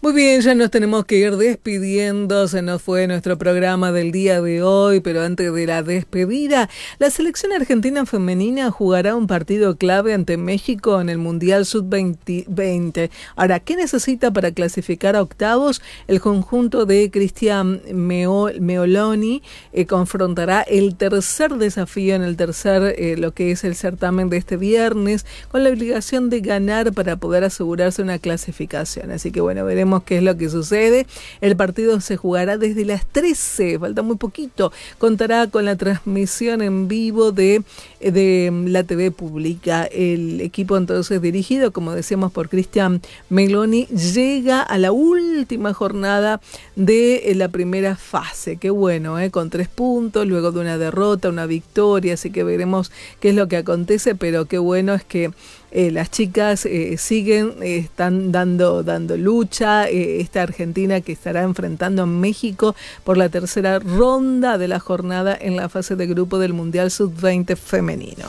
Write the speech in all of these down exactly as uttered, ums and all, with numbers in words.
Muy bien, ya nos tenemos que ir despidiendo, se nos fue nuestro programa del día de hoy, pero antes de la despedida, la selección argentina femenina jugará un partido clave ante México en el Mundial sub veinte. Ahora, ¿qué necesita para clasificar a octavos? El conjunto de Cristian Meoloni eh, confrontará el tercer desafío en el tercer, eh, lo que es el certamen de este viernes, con la obligación de ganar para poder asegurarse una clasificación. Así que bueno, veremos qué es lo que sucede. El partido se jugará desde las trece, falta muy poquito. Contará con la transmisión en vivo de, de la T V pública. El equipo entonces dirigido, como decíamos, por Cristian Meoloni, llega a la última jornada de la primera fase. Qué bueno, ¿eh? Con tres puntos, luego de una derrota, una victoria, así que veremos qué es lo que acontece, pero qué bueno es que Eh, las chicas eh, siguen, eh, están dando, dando lucha. Eh, esta Argentina que estará enfrentando a México por la tercera ronda de la jornada en la fase de grupo del Mundial sub veinte femenino.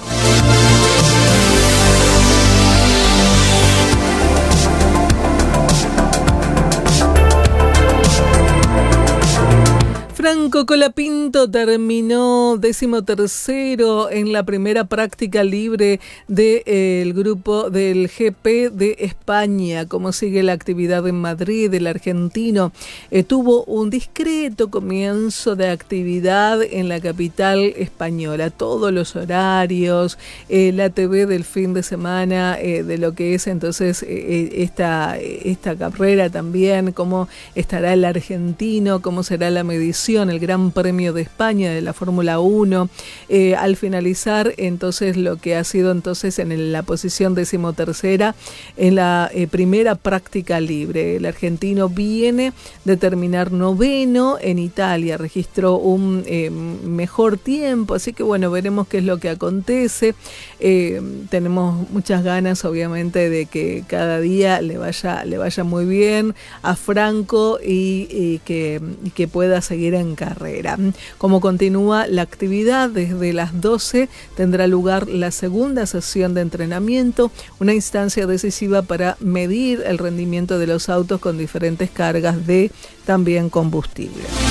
Franco Colapinto terminó decimotercero en la primera práctica libre del eh, grupo del G P de España. Como sigue la actividad en Madrid, el argentino eh, tuvo un discreto comienzo de actividad en la capital española. Todos los horarios, eh, la T V del fin de semana, eh, de lo que es entonces eh, esta, esta carrera también, cómo estará el argentino, cómo será la medición, el Gran Premio de España de la Fórmula uno, eh, al finalizar entonces lo que ha sido entonces en la posición decimotercera en la eh, primera práctica libre. El argentino viene de terminar noveno en Italia, registró un eh, mejor tiempo, así que bueno, veremos qué es lo que acontece. Eh, tenemos muchas ganas obviamente de que cada día le vaya, le vaya muy bien a Franco y, y, que, y que pueda seguir en carrera. Como continúa la actividad, desde las doce tendrá lugar la segunda sesión de entrenamiento, una instancia decisiva para medir el rendimiento de los autos con diferentes cargas de también combustible.